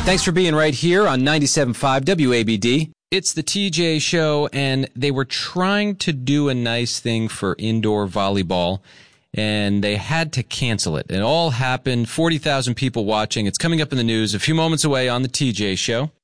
Thanks for being right here on 97.5 WABD. It's the TJ Show, and they were trying to do a nice thing for indoor volleyball, and they had to cancel it. It all happened, 40,000 people watching. It's coming up in the news a few moments away on the TJ Show.